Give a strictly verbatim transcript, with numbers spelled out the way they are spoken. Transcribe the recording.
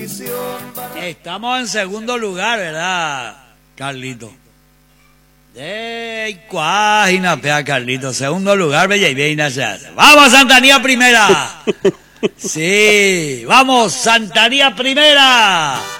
Estamos en segundo lugar, ¿verdad, Carlito? ¡Ey, cuágina, pea, Carlito! Segundo lugar, bella y bien, se hace. ¡Vamos, Santanía primera! Sí, vamos, Santanía primera.